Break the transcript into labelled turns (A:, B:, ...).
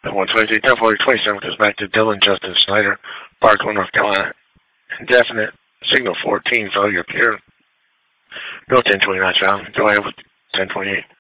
A: 123, 1040, 27 goes back to Dylan Justin Snyder, Parkland, North Carolina. Indefinite. Signal 14, failure appear. No 1029 found. Go ahead with 1028.